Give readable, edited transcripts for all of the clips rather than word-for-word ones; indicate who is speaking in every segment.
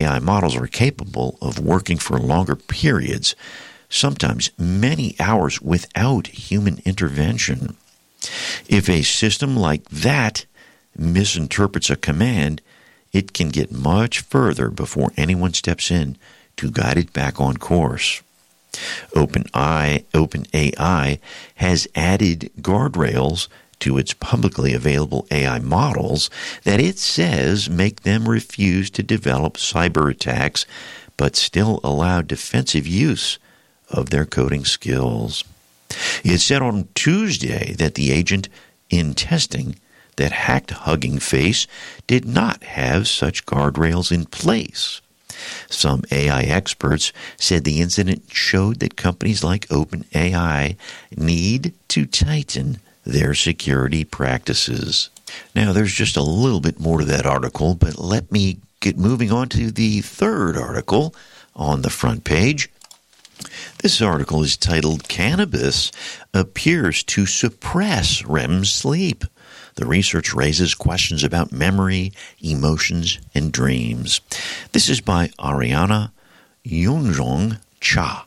Speaker 1: AI models are capable of working for longer periods, sometimes many hours without human intervention. If a system like that misinterprets a command, it can get much further before anyone steps in to guide it back on course. OpenAI has added guardrails to its publicly available AI models that it says make them refuse to develop cyber attacks, but still allow defensive use of their coding skills. It said on Tuesday that the agent in testing that hacked Hugging Face did not have such guardrails in place. Some AI experts said the incident showed that companies like OpenAI need to tighten their security practices. Now, there's just a little bit more to that article, but let me get moving on to the third article on the front page. This article is titled, "Cannabis Appears to Suppress REM Sleep. The research raises questions about memory, emotions, and dreams." This is by Ariana Yongjong Cha.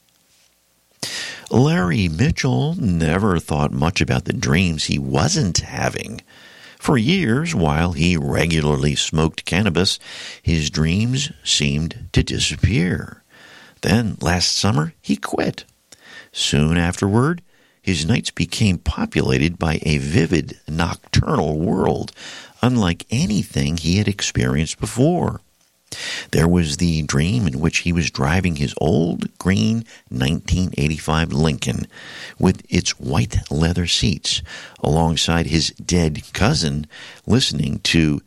Speaker 1: Larry Mitchell never thought much about the dreams he wasn't having. For years, while he regularly smoked cannabis, his dreams seemed to disappear. Then, last summer, he quit. Soon afterward, his nights became populated by a vivid nocturnal world, unlike anything he had experienced before. There was the dream in which he was driving his old green 1985 Lincoln with its white leather seats alongside his dead cousin listening to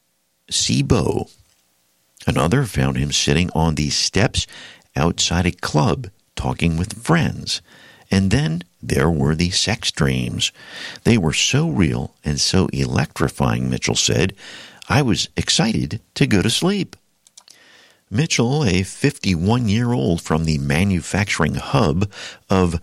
Speaker 1: SIBO. Another found him sitting on the steps outside a club talking with friends. And then there were the sex dreams. They were so real and so electrifying, Mitchell said, I was excited to go to sleep. Mitchell, a 51-year-old from the manufacturing hub of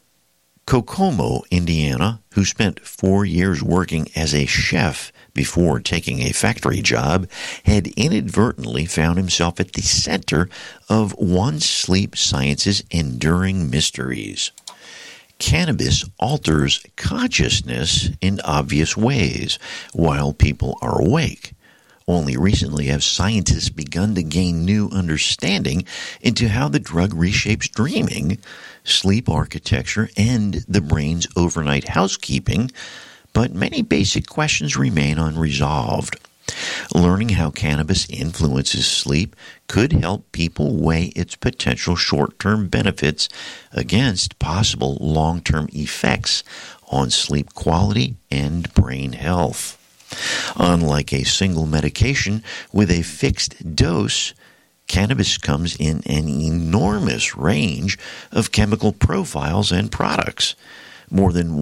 Speaker 1: Kokomo, Indiana, who spent 4 years working as a chef before taking a factory job, had inadvertently found himself at the center of one sleep science's enduring mysteries. Cannabis alters consciousness in obvious ways while people are awake. Only recently have scientists begun to gain new understanding into how the drug reshapes dreaming, sleep architecture, and the brain's overnight housekeeping, but many basic questions remain unresolved. Learning how cannabis influences sleep could help people weigh its potential short-term benefits against possible long-term effects on sleep quality and brain health. Unlike a single medication with a fixed dose, cannabis comes in an enormous range of chemical profiles and products. More than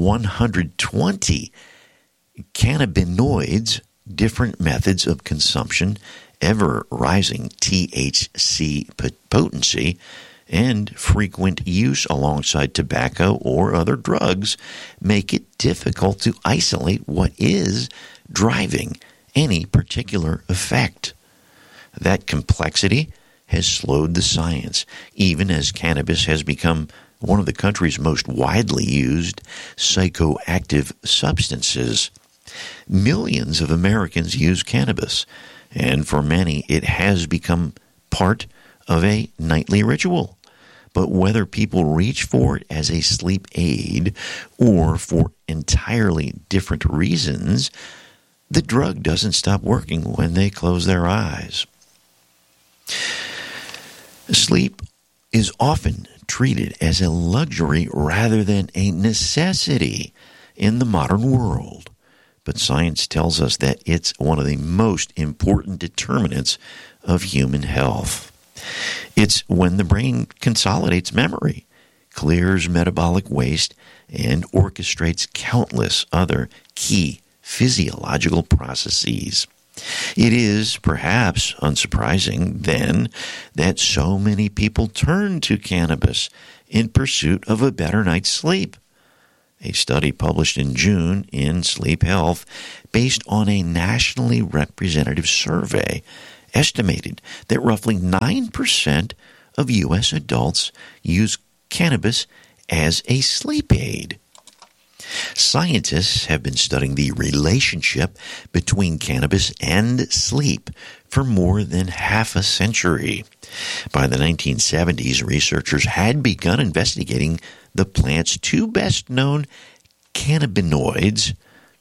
Speaker 1: 120 cannabinoids, different methods of consumption, ever-rising THC potency, and frequent use alongside tobacco or other drugs make it difficult to isolate what is driving any particular effect. That complexity has slowed the science, even as cannabis has become one of the country's most widely used psychoactive substances. Millions of Americans use cannabis, and for many it has become part of a nightly ritual. But whether people reach for it as a sleep aid or for entirely different reasons, the drug doesn't stop working when they close their eyes. Sleep is often treated as a luxury rather than a necessity in the modern world. But science tells us that it's one of the most important determinants of human health. It's when the brain consolidates memory, clears metabolic waste, and orchestrates countless other key physiological processes. It is perhaps unsurprising, then, that so many people turn to cannabis in pursuit of a better night's sleep. A study published in June in Sleep Health, based on a nationally representative survey, estimated that roughly 9% of U.S. adults use cannabis as a sleep aid. Scientists have been studying the relationship between cannabis and sleep for more than half a century. By the 1970s, researchers had begun investigating the plant's two best-known cannabinoids,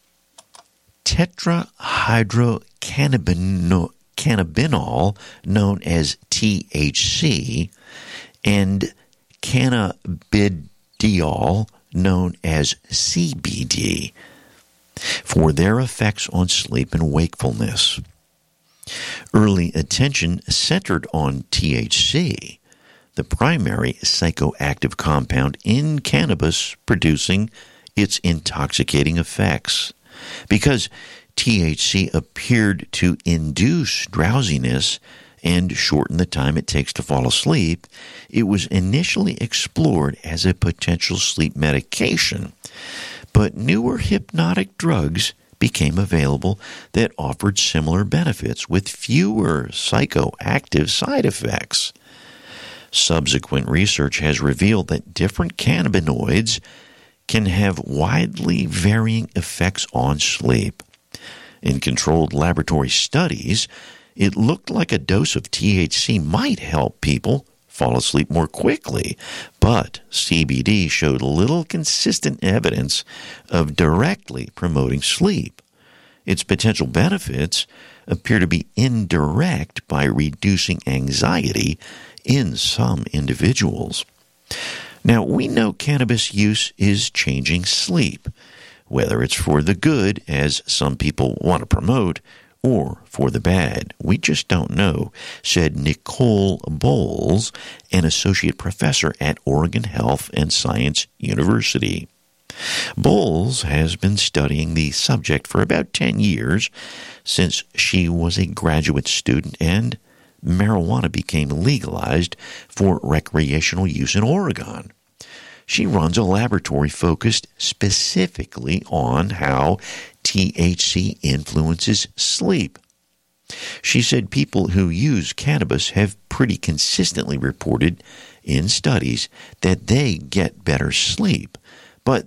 Speaker 1: tetrahydrocannabinol, known as THC, and cannabidiol, known as CBD, for their effects on sleep and wakefulness. Early attention centered on THC, the primary psychoactive compound in cannabis producing its intoxicating effects. Because THC appeared to induce drowsiness and shorten the time it takes to fall asleep, it was initially explored as a potential sleep medication. But newer hypnotic drugs became available that offered similar benefits with fewer psychoactive side effects. Subsequent research has revealed that different cannabinoids can have widely varying effects on sleep. In controlled laboratory studies, it looked like a dose of THC might help people fall asleep more quickly, but CBD showed little consistent evidence of directly promoting sleep. Its potential benefits appear to be indirect by reducing anxiety in some individuals. Now, we know cannabis use is changing sleep, whether it's for the good, as some people want to promote, or for the bad. We just don't know, said Nicole Bowles, an associate professor at Oregon Health and Science University. Bowles has been studying the subject for about 10 years, since she was a graduate student and marijuana became legalized for recreational use in Oregon. She runs a laboratory focused specifically on how THC influences sleep. She said people who use cannabis have pretty consistently reported in studies that they get better sleep. But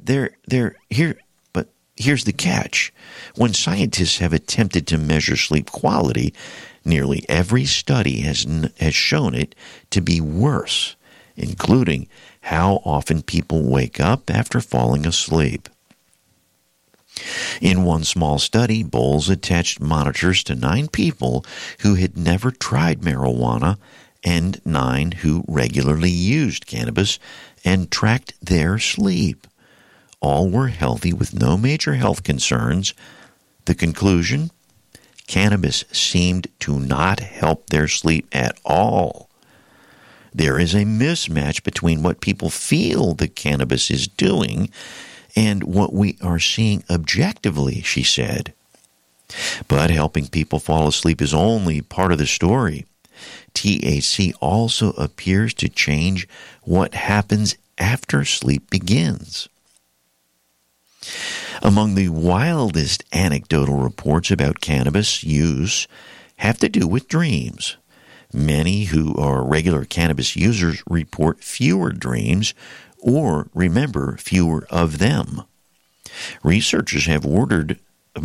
Speaker 1: here's the catch. When scientists have attempted to measure sleep quality, nearly every study has shown it to be worse, including how often people wake up after falling asleep. In one small study, Bowles attached monitors to 9 people who had never tried marijuana and 9 who regularly used cannabis and tracked their sleep. All were healthy with no major health concerns. The conclusion? Cannabis seemed to not help their sleep at all. There is a mismatch between what people feel the cannabis is doing and what we are seeing objectively, she said. But helping people fall asleep is only part of the story. THC also appears to change what happens after sleep begins. Among the wildest anecdotal reports about cannabis use have to do with dreams. Many who are regular cannabis users report fewer dreams or remember fewer of them. Researchers have offered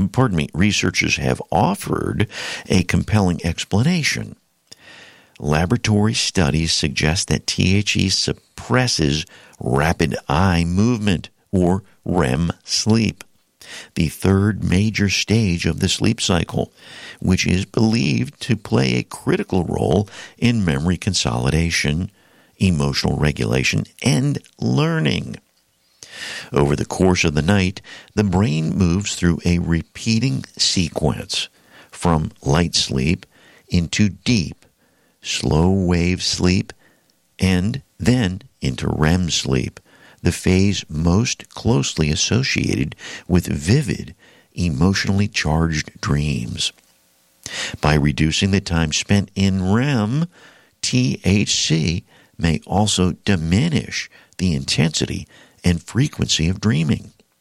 Speaker 1: a compelling explanation. Laboratory studies suggest that THC suppresses rapid eye movement, or REM sleep, the third major stage of the sleep cycle, which is believed to play a critical role in memory consolidation, emotional regulation, and learning. Over the course of the night, the brain moves through a repeating sequence from light sleep into deep, slow-wave sleep, and then into REM sleep, the phase most closely associated with vivid, emotionally charged dreams. By reducing the time spent in REM, THC may also diminish the intensity and frequency of dreaming.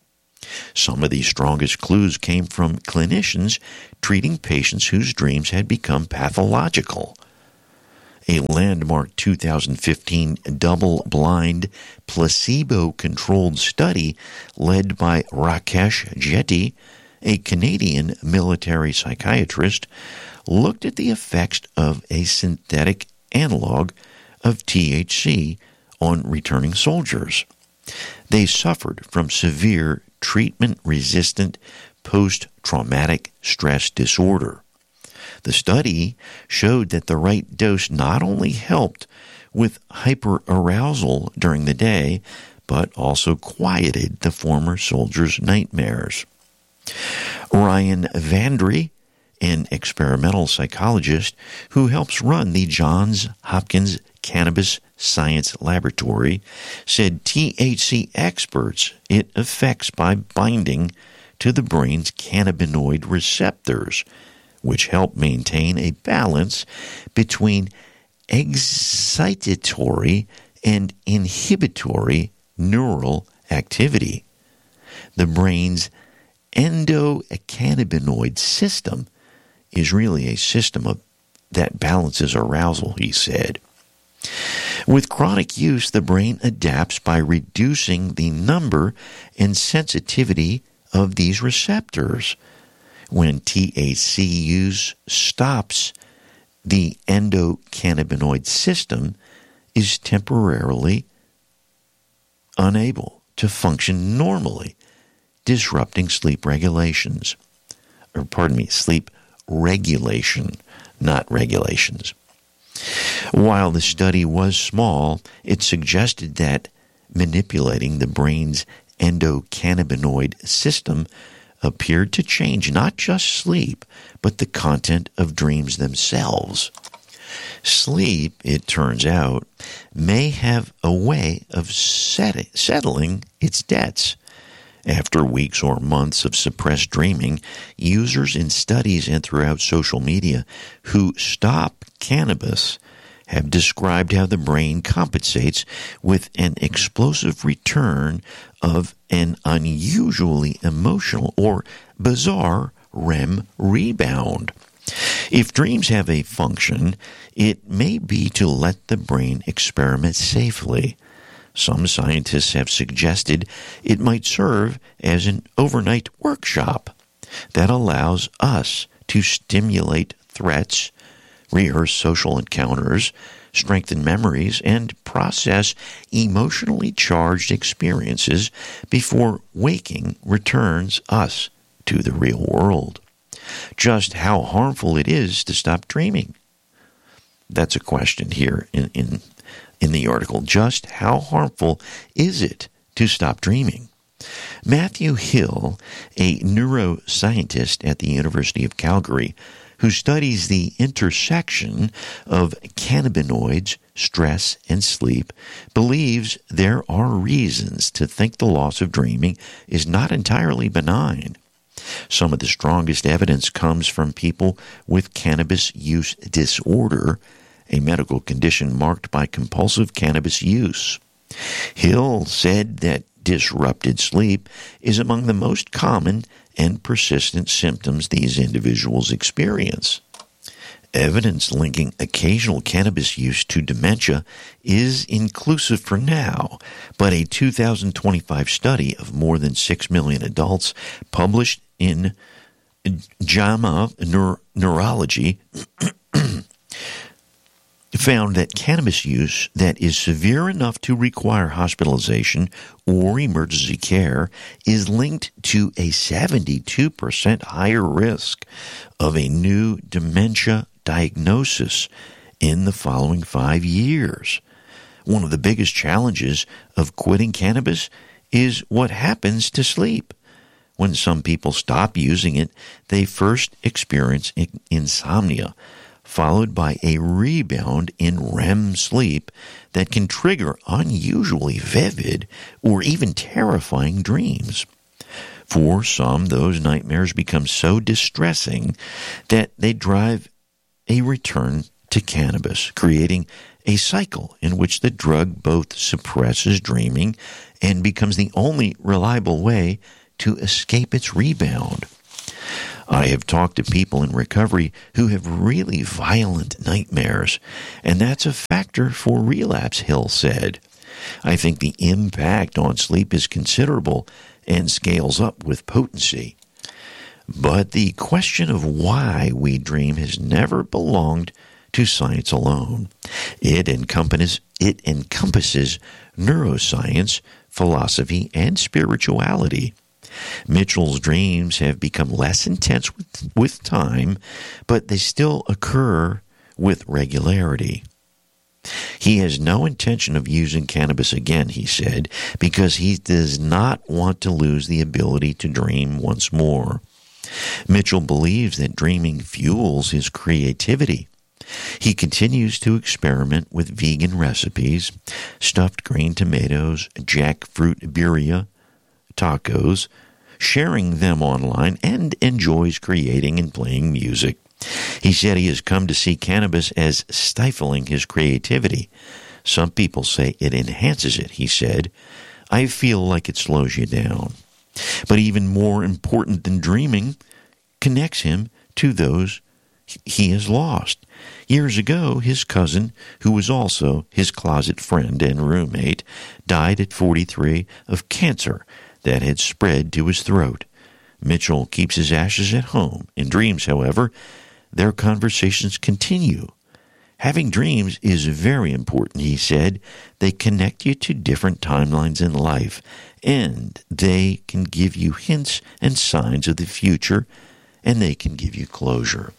Speaker 1: Some of the strongest clues came from clinicians treating patients whose dreams had become pathological. A landmark 2015 double-blind, placebo-controlled study led by Rakesh Jetty, a Canadian military psychiatrist, looked at the effects of a synthetic analog of THC on returning soldiers. They suffered from severe treatment-resistant post-traumatic stress disorder. The study showed that the right dose not only helped with hyperarousal during the day, but also quieted the former soldiers' nightmares. Ryan Vandry, an experimental psychologist who helps run the Johns Hopkins Cannabis Science Laboratory, said THC experts it affects by binding to the brain's cannabinoid receptors, which help maintain a balance between excitatory and inhibitory neural activity. The brain's endocannabinoid system is really a system that balances arousal, he said. With chronic use, the brain adapts by reducing the number and sensitivity of these receptors. When THC use stops, the endocannabinoid system is temporarily unable to function normally, disrupting sleep regulation, not regulations. While the study was small, it suggested that manipulating the brain's endocannabinoid system appeared to change not just sleep, but the content of dreams themselves. Sleep, it turns out, may have a way of settling its debts. After weeks or months of suppressed dreaming, users in studies and throughout social media who stop cannabis have described how the brain compensates with an explosive return of an unusually emotional or bizarre REM rebound. If dreams have a function, it may be to let the brain experiment safely. Some scientists have suggested it might serve as an overnight workshop that allows us to stimulate threats, rehearse social encounters, strengthen memories, and process emotionally charged experiences before waking returns us to the real world. Just how harmful it is to stop dreaming? That's a question here in the article. Just how harmful is it to stop dreaming? Matthew Hill, a neuroscientist at the University of Calgary, who studies the intersection of cannabinoids, stress, and sleep, believes there are reasons to think the loss of dreaming is not entirely benign. Some of the strongest evidence comes from people with cannabis use disorder, a medical condition marked by compulsive cannabis use. Hill said that disrupted sleep is among the most common and persistent symptoms these individuals experience. Evidence linking occasional cannabis use to dementia is inclusive for now, but a 2025 study of more than 6 million adults published in JAMA Neurology found that cannabis use that is severe enough to require hospitalization or emergency care is linked to a 72% higher risk of a new dementia diagnosis in the following 5 years. One of the biggest challenges of quitting cannabis is what happens to sleep. When some people stop using it, they first experience insomnia, followed by a rebound in REM sleep that can trigger unusually vivid or even terrifying dreams. For some, those nightmares become so distressing that they drive a return to cannabis, creating a cycle in which the drug both suppresses dreaming and becomes the only reliable way to escape its rebound. I have talked to people in recovery who have really violent nightmares, and that's a factor for relapse, Hill said. I think the impact on sleep is considerable and scales up with potency. But the question of why we dream has never belonged to science alone. It encompasses neuroscience, philosophy, and spirituality. Mitchell's dreams have become less intense with time, but they still occur with regularity. He has no intention of using cannabis again, he said, because he does not want to lose the ability to dream once more. Mitchell believes that dreaming fuels his creativity. He continues to experiment with vegan recipes, stuffed green tomatoes, jackfruit birria, tacos, sharing them online, and enjoys creating and playing music. He said he has come to see cannabis as stifling his creativity. Some people say it enhances it, he said. I feel like it slows you down. But even more important than dreaming, connects him to those he has lost. Years ago, his cousin, who was also his closet friend and roommate, died at 43 of cancer that had spread to his throat. Mitchell keeps his ashes at home. In dreams, however, their conversations continue. Having dreams is very important, he said. They connect you to different timelines in life, and they can give you hints and signs of the future, and they can give you closure.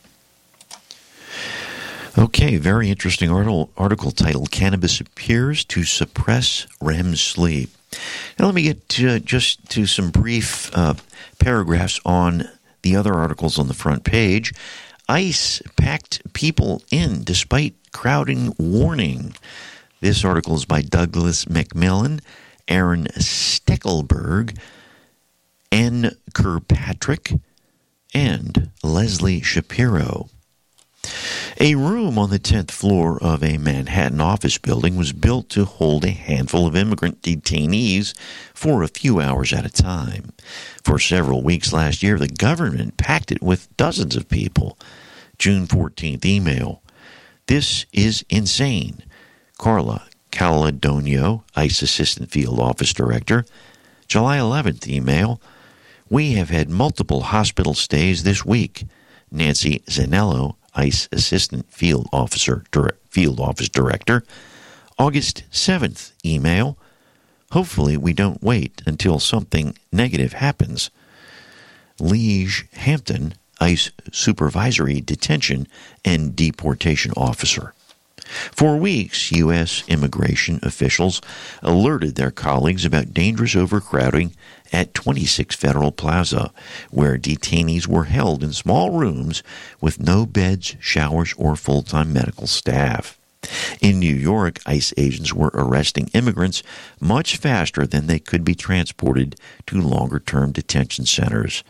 Speaker 1: Okay, very interesting article titled Cannabis Appears to Suppress REM Sleep. Now let me get to some brief paragraphs on the other articles on the front page. ICE packed people in despite crowding warning. This article is by Douglas McMillan, Aaron Steckelberg, Ann Kirkpatrick, and Leslie Shapiro. A room on the 10th floor of a Manhattan office building was built to hold a handful of immigrant detainees for a few hours at a time. For several weeks last year, the government packed it with dozens of people. June 14th email. This is insane. Carla Caladonio, ICE Assistant Field Office Director. July 11th email. We have had multiple hospital stays this week. Nancy Zanello, ICE Assistant Field Office Director. August 7th email. Hopefully we don't wait until something negative happens. Liege Hampton, ICE Supervisory Detention and Deportation Officer. For weeks, U.S. immigration officials alerted their colleagues about dangerous overcrowding at 26 Federal Plaza, where detainees were held in small rooms with no beds, showers, or full-time medical staff. In New York, ICE agents were arresting immigrants much faster than they could be transported to longer-term detention centers,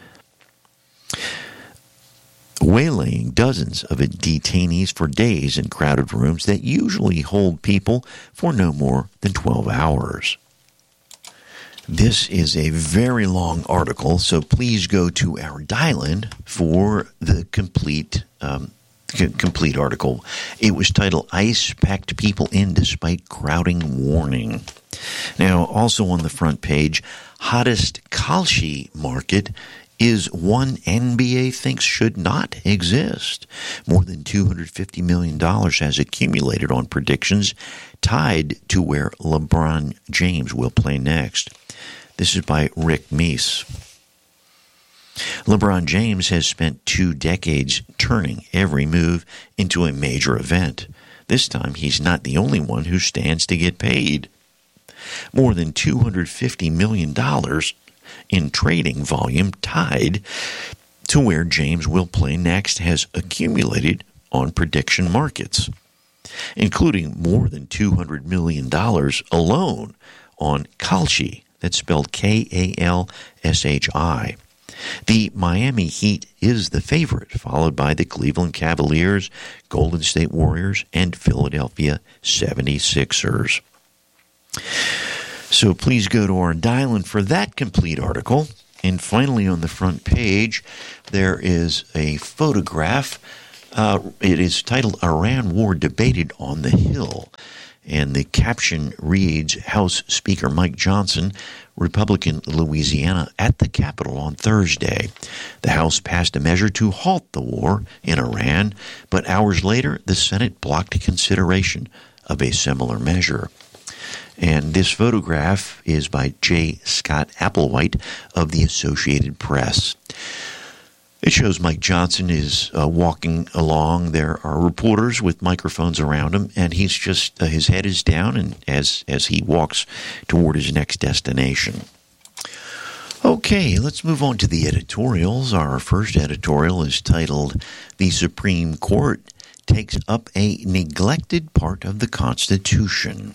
Speaker 1: waylaying dozens of detainees for days in crowded rooms that usually hold people for no more than 12 hours. This is a very long article, so please go to our dial-in for the complete article. It was titled ICE Packed People In Despite Crowding Warning. Now, also on the front page, hottest Kalshi market is one NBA thinks should not exist. More than $250 million has accumulated on predictions tied to where LeBron James will play next. This is by Rick Meese. LeBron James has spent 2 decades turning every move into a major event. This time, he's not the only one who stands to get paid. More than $250 million in trading volume tied to where James will play next has accumulated on prediction markets, including more than $200 million alone on Kalshi, that's spelled Kalshi. The Miami Heat is the favorite, followed by the Cleveland Cavaliers, Golden State Warriors, and Philadelphia 76ers. So please go to our dial-in for that complete article. And finally, on the front page, there is a photograph. It is titled Iran War Debated on the Hill. And the caption reads, House Speaker Mike Johnson, Republican Louisiana, at the Capitol on Thursday. The House passed a measure to halt the war in Iran, but hours later, the Senate blocked consideration of a similar measure. And this photograph is by J. Scott Applewhite of the Associated Press. It shows Mike Johnson is walking along. There are reporters with microphones around him, and he's just his head is down, and as he walks toward his next destination. Okay, let's move on to the editorials. Our first editorial is titled "The Supreme Court Takes Up a Neglected Part of the Constitution."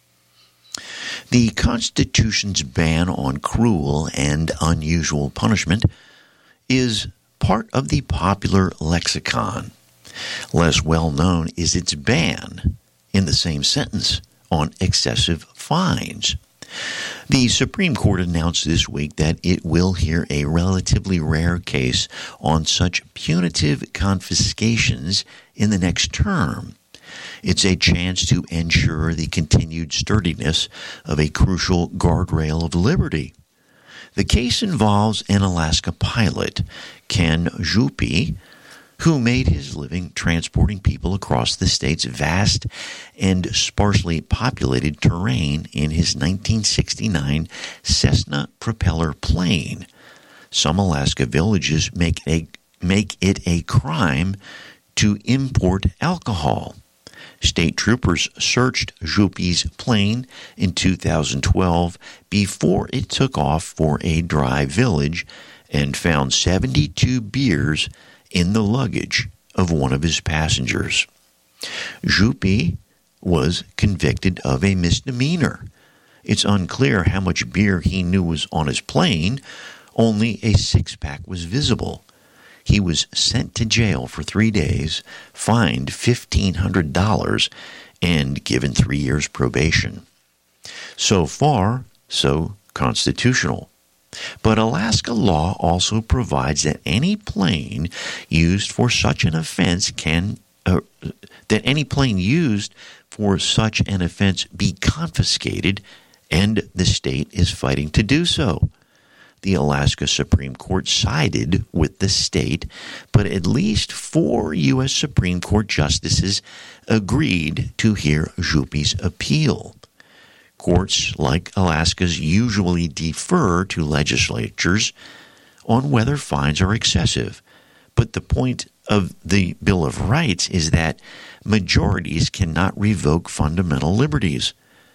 Speaker 1: The Constitution's ban on cruel and unusual punishment is part of the popular lexicon. Less well known is its ban, in the same sentence, on excessive fines. The Supreme Court announced this week that it will hear a relatively rare case on such punitive confiscations in the next term. It's a chance to ensure the continued sturdiness of a crucial guardrail of liberty. The case involves an Alaska pilot, Ken Jupe, who made his living transporting people across the state's vast and sparsely populated terrain in his 1969 Cessna propeller plane. Some Alaska villages make it a crime to import alcohol. State troopers searched Jupe's plane in 2012 before it took off for a dry village and found 72 beers in the luggage of one of his passengers. Jupe was convicted of a misdemeanor. It's unclear how much beer he knew was on his plane. Only a six-pack was visible. He was sent to jail for 3 days, fined $1,500, and given 3 years probation. So far, so constitutional. But Alaska law also provides that any plane used for such an offense be confiscated, and the state is fighting to do so. The Alaska Supreme Court sided with the state, but at least 4 U.S. Supreme Court justices agreed to hear Jupe's appeal. Courts like Alaska's usually defer to legislatures on whether fines are excessive, but the point of the Bill of Rights is that majorities cannot revoke fundamental liberties.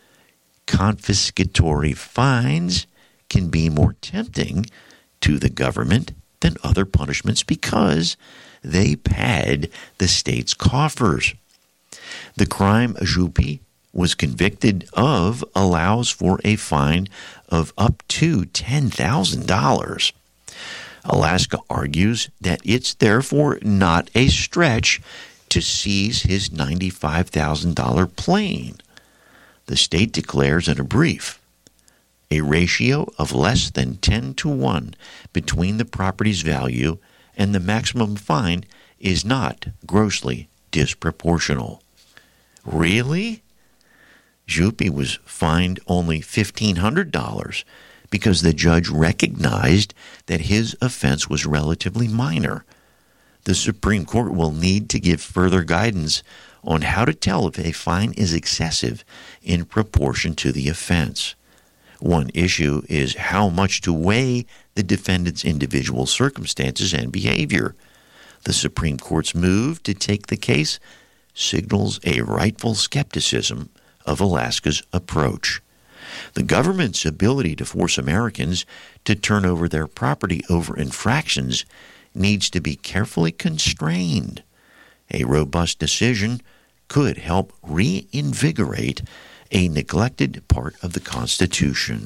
Speaker 1: Confiscatory fines can be more tempting to the government than other punishments because they pad the state's coffers. The crime Jupe was convicted of allows for a fine of up to $10,000. Alaska argues that it's therefore not a stretch to seize his $95,000 plane. The state declares in a brief, a ratio of less than 10 to 1 between the property's value and the maximum fine is not grossly disproportional. Really? Jupe was fined only $1,500 because the judge recognized that his offense was relatively minor. The Supreme Court will need to give further guidance on how to tell if a fine is excessive in proportion to the offense. One issue is how much to weigh the defendant's individual circumstances and behavior. The Supreme Court's move to take the case signals a rightful skepticism of Alaska's approach. The government's ability to force Americans to turn over their property over infractions needs to be carefully constrained. A robust decision could help reinvigorate a neglected part of the Constitution.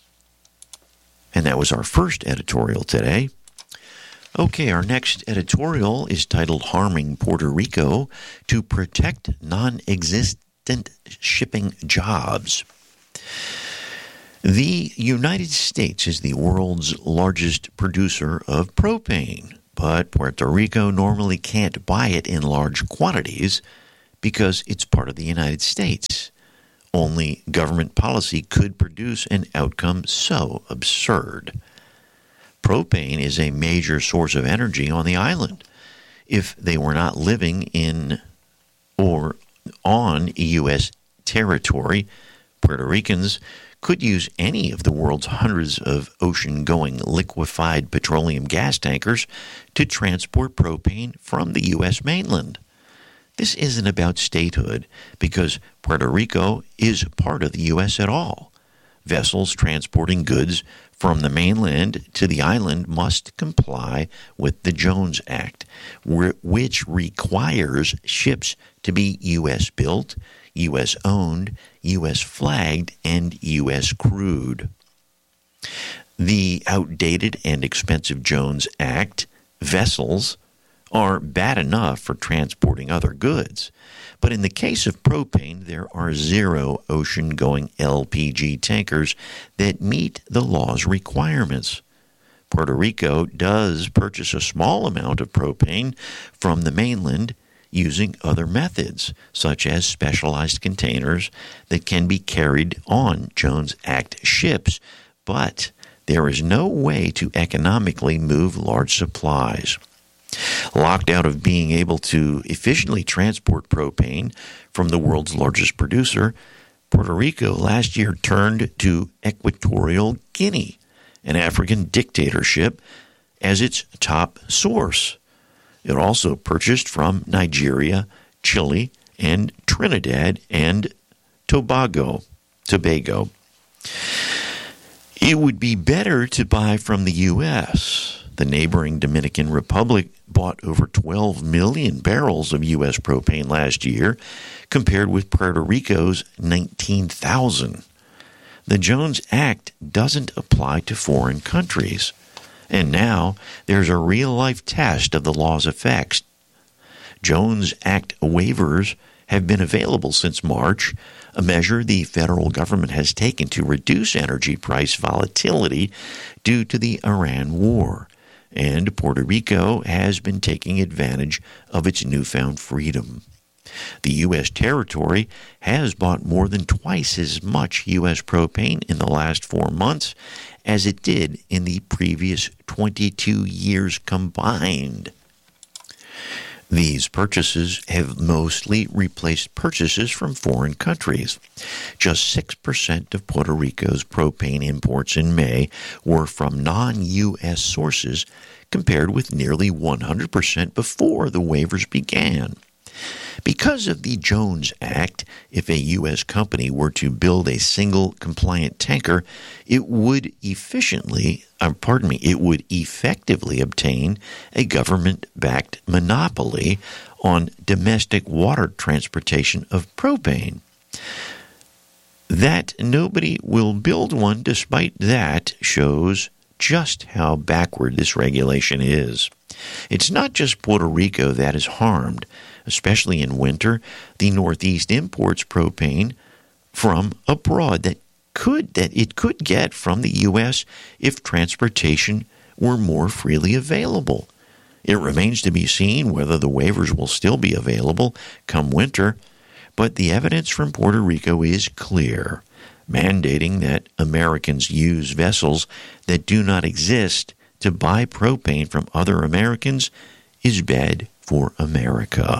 Speaker 1: And that was our first editorial today. Okay, our next editorial is titled Harming Puerto Rico to Protect Non-Existent Shipping Jobs. The United States is the world's largest producer of propane, but Puerto Rico normally can't buy it in large quantities because it's part of the United States. Only government policy could produce an outcome so absurd. Propane is a major source of energy on the island. If they were not living in or on U.S. territory, Puerto Ricans could use any of the world's hundreds of ocean-going liquefied petroleum gas tankers to transport propane from the U.S. mainland. This isn't about statehood because Puerto Rico is part of the U.S. at all. Vessels transporting goods from the mainland to the island must comply with the Jones Act, which requires ships to be U.S. built, U.S. owned, U.S. flagged, and U.S. crewed. The outdated and expensive Jones Act vessels are bad enough for transporting other goods, but in the case of propane, there are 0 ocean-going LPG tankers that meet the law's requirements. Puerto Rico does purchase a small amount of propane from the mainland using other methods, such as specialized containers that can be carried on Jones Act ships, but there is no way to economically move large supplies. Locked out of being able to efficiently transport propane from the world's largest producer, Puerto Rico last year turned to Equatorial Guinea, an African dictatorship, as its top source. It also purchased from Nigeria, Chile, and Trinidad and Tobago. It would be better to buy from the U.S. The neighboring Dominican Republic bought over 12 million barrels of U.S. propane last year, compared with Puerto Rico's 19,000. The Jones Act doesn't apply to foreign countries, and now there's a real-life test of the law's effects. Jones Act waivers have been available since March, a measure the federal government has taken to reduce energy price volatility due to the Iran war. And Puerto Rico has been taking advantage of its newfound freedom. The U.S. territory has bought more than twice as much U.S. propane in the last 4 months as it did in the previous 22 years combined. These purchases have mostly replaced purchases from foreign countries. Just 6% of Puerto Rico's propane imports in May were from non-U.S. sources, compared with nearly 100% before the waivers began. Because of the Jones Act, if a U.S. company were to build a single compliant tanker, it would effectively obtain a government-backed monopoly on domestic water transportation of propane. That nobody will build one despite that shows just how backward this regulation is. It's not just Puerto Rico that is harmed. Especially in winter, the Northeast imports propane from abroad that it could get from the U.S. if transportation were more freely available. It remains to be seen whether the waivers will still be available come winter, but the evidence from Puerto Rico is clear, mandating that Americans use vessels that do not exist to buy propane from other Americans is bad for America.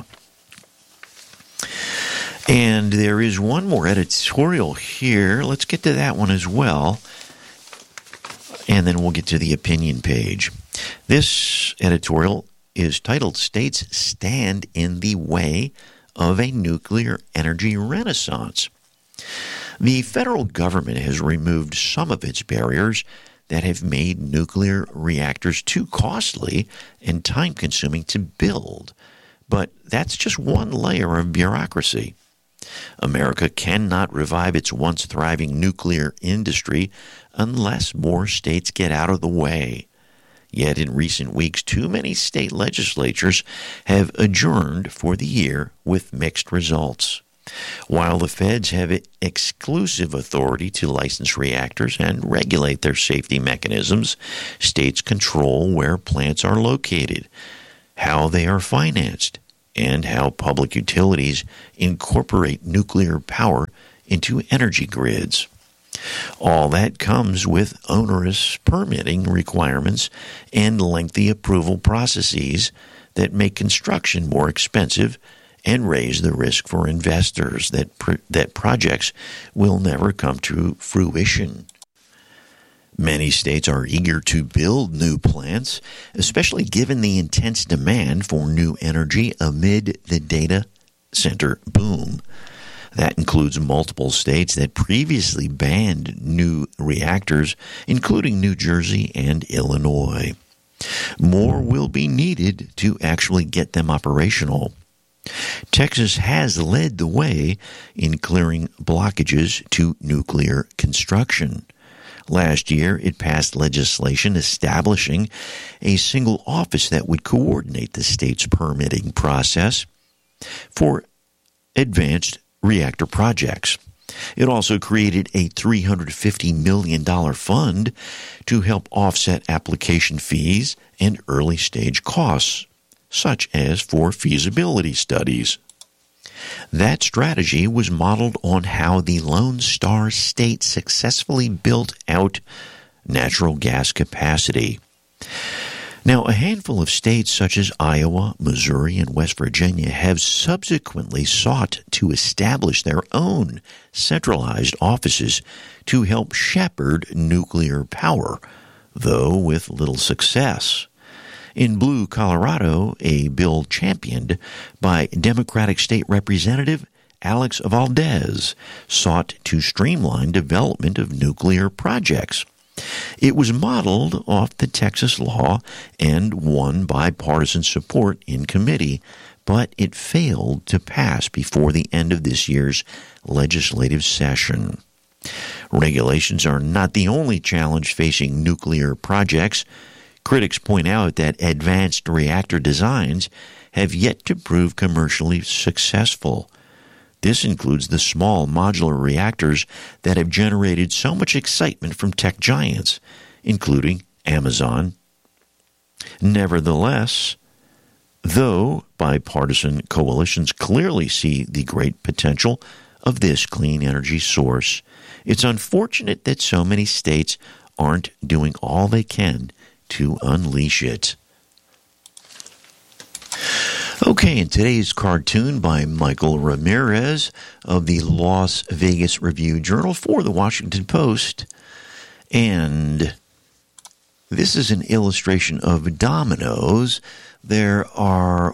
Speaker 1: And there is one more editorial here. Let's get to that one as well. And then we'll get to the opinion page. This editorial is titled, States Stand in the Way of a Nuclear Energy Renaissance. The federal government has removed some of its barriers that have made nuclear reactors too costly and time-consuming to build. But that's just one layer of bureaucracy. America cannot revive its once thriving nuclear industry unless more states get out of the way. Yet in recent weeks, too many state legislatures have adjourned for the year with mixed results. While the feds have exclusive authority to license reactors and regulate their safety mechanisms, states control where plants are located, how they are financed, and how public utilities incorporate nuclear power into energy grids. All that comes with onerous permitting requirements and lengthy approval processes that make construction more expensive and raise the risk for investors that projects will never come to fruition. Many states are eager to build new plants, especially given the intense demand for new energy amid the data center boom. That includes multiple states that previously banned new reactors, including New Jersey and Illinois. More will be needed to actually get them operational. Texas has led the way in clearing blockages to nuclear construction. Last year, it passed legislation establishing a single office that would coordinate the state's permitting process for advanced reactor projects. It also created a $350 million fund to help offset application fees and early-stage costs, such as for feasibility studies. That strategy was modeled on how the Lone Star State successfully built out natural gas capacity. Now, a handful of states such as Iowa, Missouri, and West Virginia have subsequently sought to establish their own centralized offices to help shepherd nuclear power, though with little success. In Blue, Colorado, a bill championed by Democratic State Representative Alex Valdez sought to streamline development of nuclear projects. It was modeled off the Texas law and won bipartisan support in committee, but it failed to pass before the end of this year's legislative session. Regulations are not the only challenge facing nuclear projects. Critics point out that advanced reactor designs have yet to prove commercially successful. This includes the small modular reactors that have generated so much excitement from tech giants, including Amazon. Nevertheless, though bipartisan coalitions clearly see the great potential of this clean energy source, it's unfortunate that so many states aren't doing all they can to unleash it. Okay, in today's cartoon by Michael Ramirez of the Las Vegas Review-Journal for the Washington Post, and this is an illustration of dominoes. There are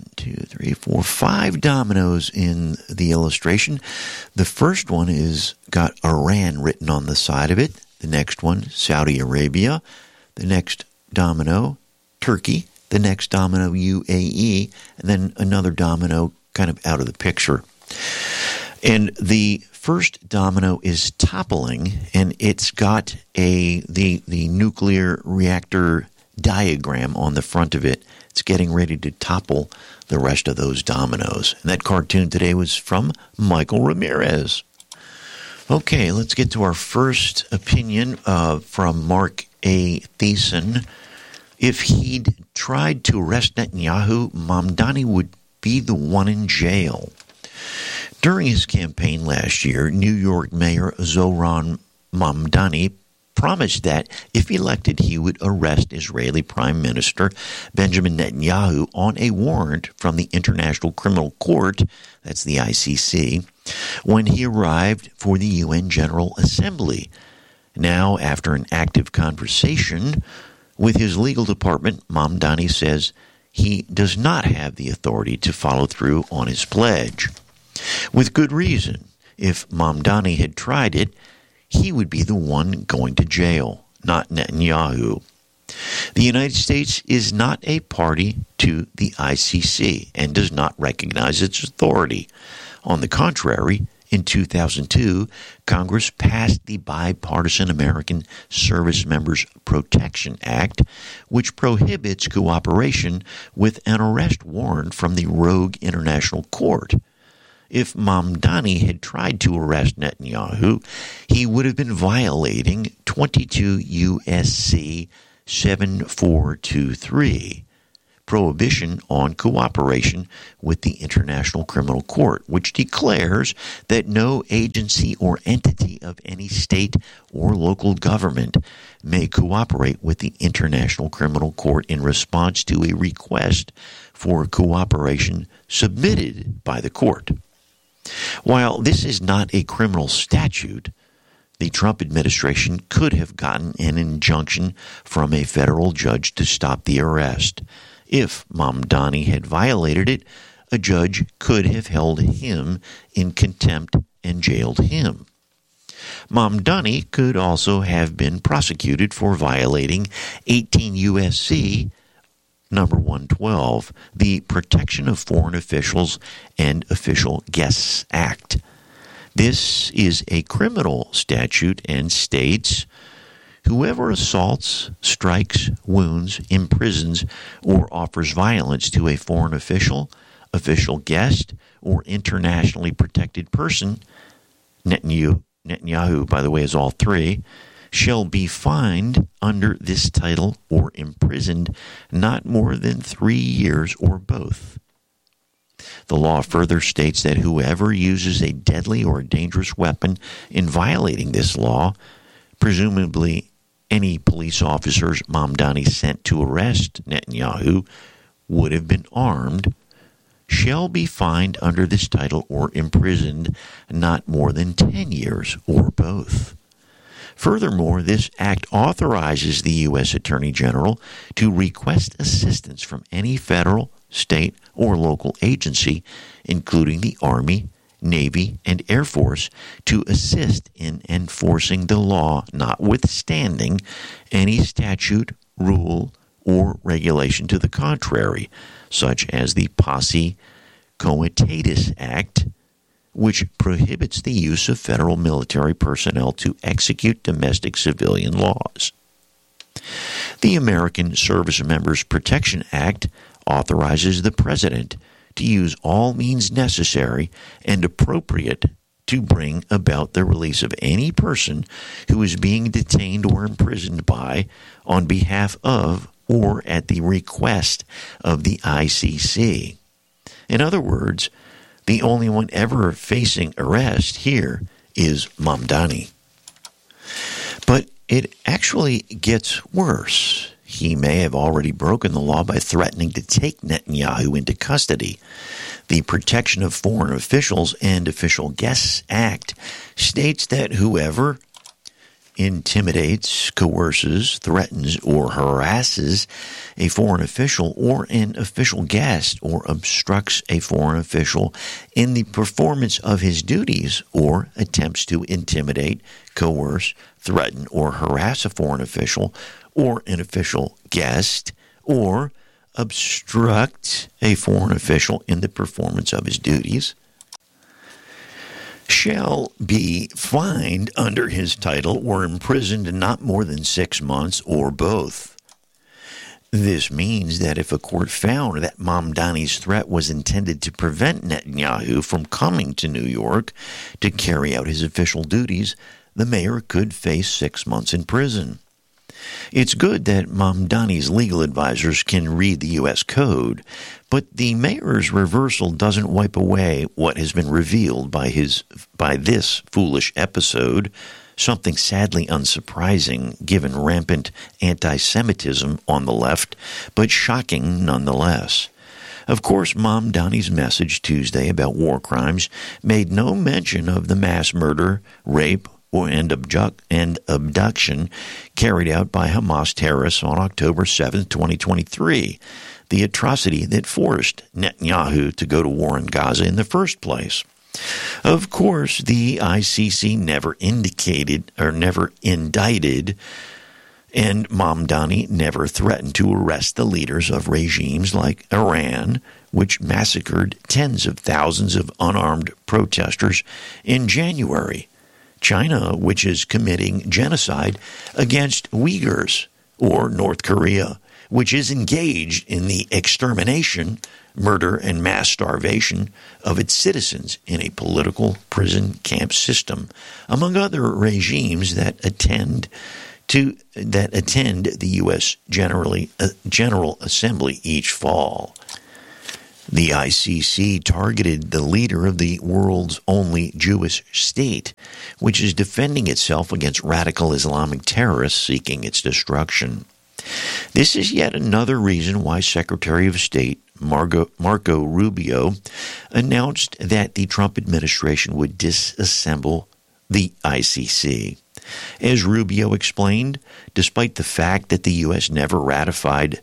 Speaker 1: 5 dominoes in the illustration. The first one is got Iran written on the side of it. The next one, Saudi Arabia. The next domino, Turkey. The next domino, UAE, and then another domino kind of out of the picture. And the first domino is toppling, and it's got the nuclear reactor diagram on the front of it. It's getting ready to topple the rest of those dominoes. And that cartoon today was from Michael Ramirez. Okay, let's get to our first opinion from Mark A. Thiessen. If he'd tried to arrest Netanyahu, Mamdani would be the one in jail. During his campaign last year, New York Mayor Zohran Mamdani promised that, if elected, he would arrest Israeli Prime Minister Benjamin Netanyahu on a warrant from the International Criminal Court, that's the ICC, when he arrived for the UN General Assembly. Now, after an active conversation with his legal department, Mamdani says he does not have the authority to follow through on his pledge. With good reason. If Mamdani had tried it, he would be the one going to jail, not Netanyahu. The United States is not a party to the ICC and does not recognize its authority. On the contrary, in 2002, Congress passed the Bipartisan American Service Members Protection Act, which prohibits cooperation with an arrest warrant from the rogue international court. If Mamdani had tried to arrest Netanyahu, he would have been violating 22 U.S.C. 7423, prohibition on cooperation with the International Criminal Court, which declares that no agency or entity of any state or local government may cooperate with the International Criminal Court in response to a request for cooperation submitted by the court. While this is not a criminal statute, the Trump administration could have gotten an injunction from a federal judge to stop the arrest. If Mamdani had violated it, a judge could have held him in contempt and jailed him. Mamdani could also have been prosecuted for violating 18 U.S.C. number 112, the Protection of Foreign Officials and Official Guests Act. This is a criminal statute and states, whoever assaults, strikes, wounds, imprisons, or offers violence to a foreign official, official guest, or internationally protected person, Netanyahu, by the way, is all three, shall be fined under this title or imprisoned not more than 3 years or both. The law further states that whoever uses a deadly or dangerous weapon in violating this law, presumably any police officers Mamdani sent to arrest Netanyahu would have been armed, shall be fined under this title or imprisoned not more than 10 years or both. Furthermore, this act authorizes the U.S. Attorney General to request assistance from any federal, state, or local agency, including the Army, Navy, and Air Force, to assist in enforcing the law, notwithstanding any statute, rule, or regulation to the contrary, such as the Posse Comitatus Act, which prohibits the use of federal military personnel to execute domestic civilian laws. The American Service Members Protection Act authorizes the President to use all means necessary and appropriate to bring about the release of any person who is being detained or imprisoned by, on behalf of, or at the request of the ICC. In other words, the only one ever facing arrest here is Mamdani. But it actually gets worse. He may have already broken the law by threatening to take Netanyahu into custody. The Protection of Foreign Officials and Official Guests Act states that whoever intimidates, coerces, threatens, or harasses a foreign official or an official guest, or obstructs a foreign official in the performance of his duties, or attempts to intimidate, coerce, threaten, or harass a foreign official or an official guest, or obstruct a foreign official in the performance of his duties, shall be fined under his title or imprisoned not more than 6 months or both. This means that if a court found that Mamdani's threat was intended to prevent Netanyahu from coming to New York to carry out his official duties, the mayor could face 6 months in prison. It's good that Mamdani's legal advisors can read the U.S. Code, but the mayor's reversal doesn't wipe away what has been revealed by this foolish episode, something sadly unsurprising given rampant anti-Semitism on the left, but shocking nonetheless. Of course, Mamdani's message Tuesday about war crimes made no mention of the mass murder, rape, and abduction carried out by Hamas terrorists on October 7, 2023, the atrocity that forced Netanyahu to go to war in Gaza in the first place. Of course, the ICC never indicted or never indicted, and Mamdani never threatened to arrest the leaders of regimes like Iran, which massacred tens of thousands of unarmed protesters in January, China, which is committing genocide against Uyghurs, or North Korea, which is engaged in the extermination, murder, and mass starvation of its citizens in a political prison camp system, among other regimes that attend the U.S. General Assembly each fall. The ICC targeted the leader of the world's only Jewish state, which is defending itself against radical Islamic terrorists seeking its destruction. This is yet another reason why Secretary of State Marco Rubio announced that the Trump administration would disassemble the ICC. As Rubio explained, despite the fact that the U.S. never ratified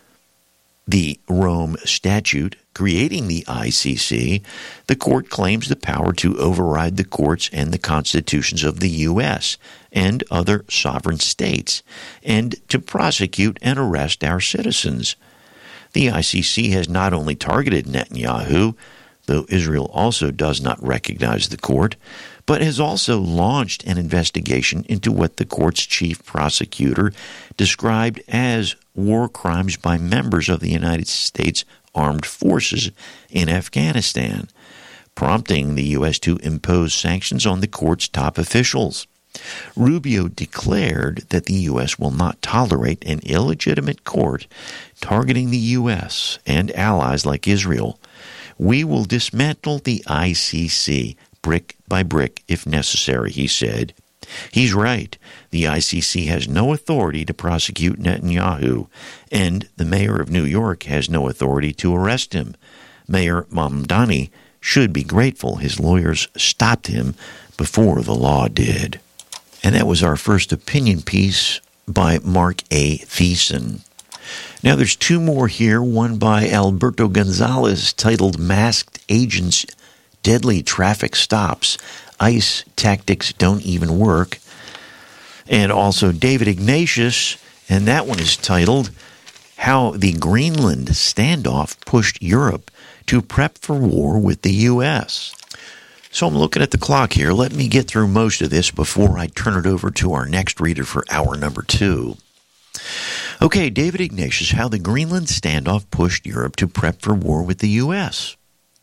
Speaker 1: the Rome Statute creating the ICC, the court claims the power to override the courts and the constitutions of the U.S. and other sovereign states, and to prosecute and arrest our citizens. The ICC has not only targeted Netanyahu, though Israel also does not recognize the court, but has also launched an investigation into what the court's chief prosecutor described as war crimes by members of the United States Armed Forces in Afghanistan, prompting the U.S. to impose sanctions on the court's top officials. Rubio declared that the U.S. will not tolerate an illegitimate court targeting the U.S. and allies like Israel. We will dismantle the ICC brick by brick if necessary, he said. He's right. The ICC has no authority to prosecute Netanyahu, and the mayor of New York has no authority to arrest him. Mayor Mamdani should be grateful his lawyers stopped him before the law did. And that was our first opinion piece by Mark A. Thiessen. Now there's two more here, one by Alberto Gonzalez titled Masked Agents, Deadly Traffic Stops, ICE Tactics Don't Even Work, and also David Ignatius, and that one is titled How the Greenland Standoff Pushed Europe to Prep for War with the U.S. So I'm looking at the clock here. Let me get through most of this before I turn it over to our next reader for hour number 2. Okay, David Ignatius, How the Greenland Standoff Pushed Europe to Prep for War with the U.S.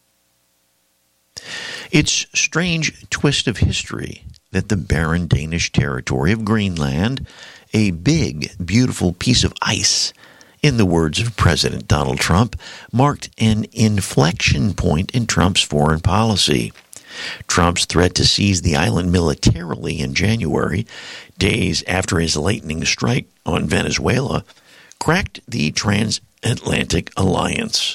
Speaker 1: It's a strange twist of history that the barren Danish territory of Greenland, a big, beautiful piece of ice, in the words of President Donald Trump, marked an inflection point in Trump's foreign policy. Trump's threat to seize the island militarily in January, days after his lightning strike on Venezuela, cracked the transatlantic alliance.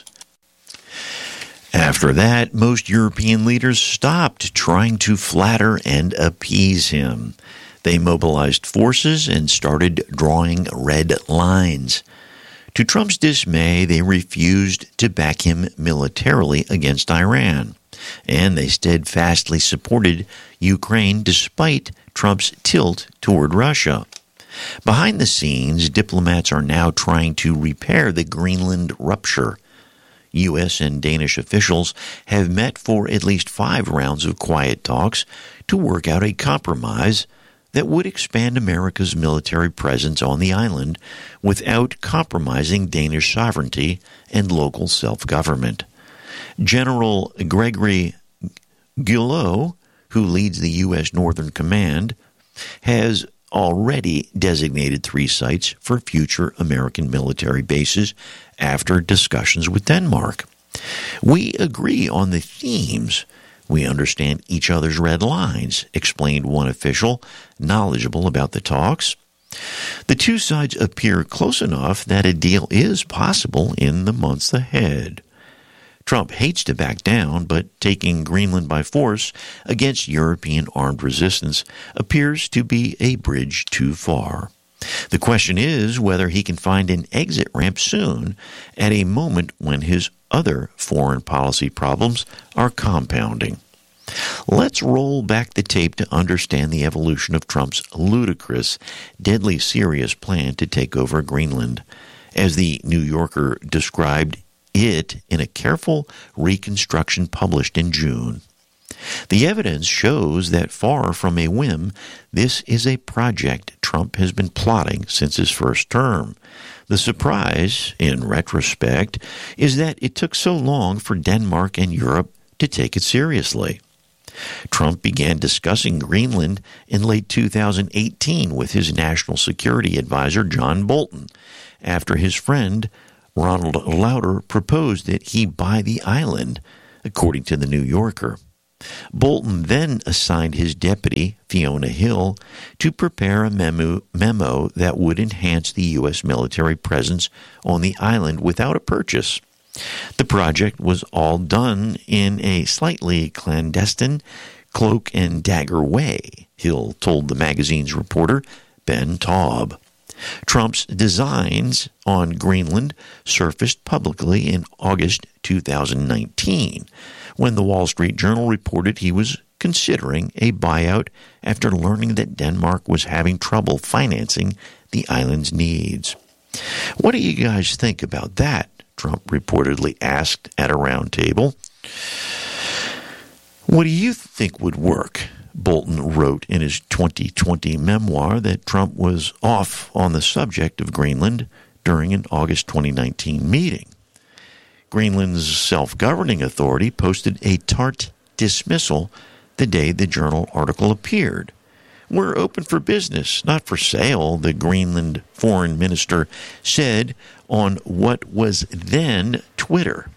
Speaker 1: After that, most European leaders stopped trying to flatter and appease him. They mobilized forces and started drawing red lines. To Trump's dismay, they refused to back him militarily against Iran, and they steadfastly supported Ukraine despite Trump's tilt toward Russia. Behind the scenes, diplomats are now trying to repair the Greenland rupture. U.S. and Danish officials have met for at least 5 rounds of quiet talks to work out a compromise that would expand America's military presence on the island without compromising Danish sovereignty and local self-government. General Gregory Guillot, who leads the U.S. Northern Command, has already designated 3 sites for future American military bases after discussions with Denmark. We agree on the themes. We understand each other's red lines, explained one official knowledgeable about the talks. The 2 sides appear close enough that a deal is possible in the months ahead. Trump hates to back down, but taking Greenland by force against European armed resistance appears to be a bridge too far. The question is whether he can find an exit ramp soon at a moment when his other foreign policy problems are compounding. Let's roll back the tape to understand the evolution of Trump's ludicrous, deadly serious plan to take over Greenland, as the New Yorker described it in a careful reconstruction published in June. The evidence shows that far from a whim, this is a project Trump has been plotting since his first term. The surprise, in retrospect, is that it took so long for Denmark and Europe to take it seriously. Trump began discussing Greenland in late 2018 with his national security advisor John Bolton, after his friend Ronald Lauder proposed that he buy the island, according to the New Yorker. Bolton then assigned his deputy, Fiona Hill, to prepare a memo that would enhance the U.S. military presence on the island without a purchase. The project was all done in a slightly clandestine, cloak and dagger way, Hill told the magazine's reporter, Ben Taub. Trump's designs on Greenland surfaced publicly in August 2019, when the Wall Street Journal reported he was considering a buyout after learning that Denmark was having trouble financing the island's needs. What do you guys think about that? Trump reportedly asked at a round table. What do you think would work? Bolton wrote in his 2020 memoir that Trump was off on the subject of Greenland during an August 2019 meeting. Greenland's self-governing authority posted a tart dismissal the day the Journal article appeared. We're open for business, not for sale, the Greenland foreign minister said on what was then Twitter.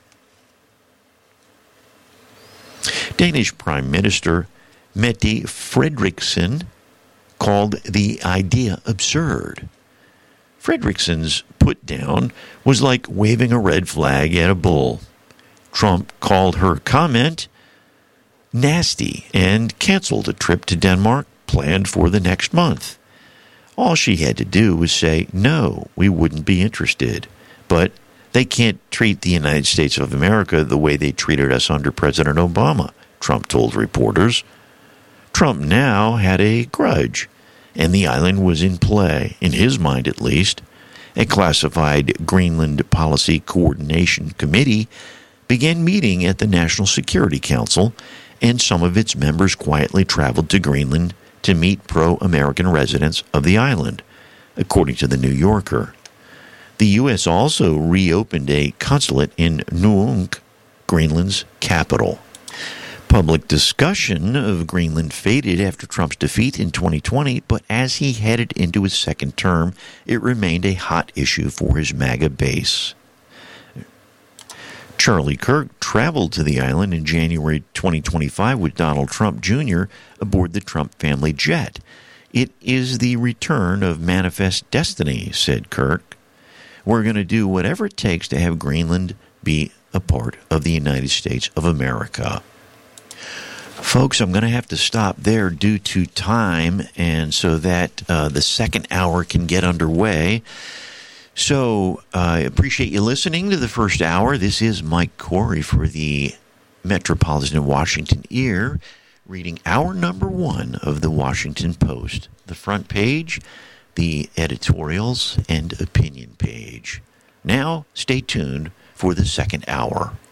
Speaker 1: Danish Prime Minister Mette Frederiksen called the idea absurd. Frederiksen's put-down was like waving a red flag at a bull. Trump called her comment nasty and canceled a trip to Denmark planned for the next month. All she had to do was say, no, we wouldn't be interested. But they can't treat the United States of America the way they treated us under President Obama, Trump told reporters. Trump now had a grudge, and the island was in play, in his mind at least. A classified Greenland Policy Coordination Committee began meeting at the National Security Council, and some of its members quietly traveled to Greenland to meet pro-American residents of the island, according to the New Yorker. The U.S. also reopened a consulate in Nuuk, Greenland's capital. Public discussion of Greenland faded after Trump's defeat in 2020, but as he headed into his second term, it remained a hot issue for his MAGA base. Charlie Kirk traveled to the island in January 2025 with Donald Trump Jr. aboard the Trump family jet. It is the return of manifest destiny, said Kirk. We're going to do whatever it takes to have Greenland be a part of the United States of America. Folks, I'm going to have to stop there due to time, and so that the second hour can get underway. So I appreciate you listening to the first hour. This is Mike Corey for the Metropolitan Washington Ear, reading hour number 1 of the Washington Post. The front page, the editorials, and opinion page. Now, stay tuned for the second hour.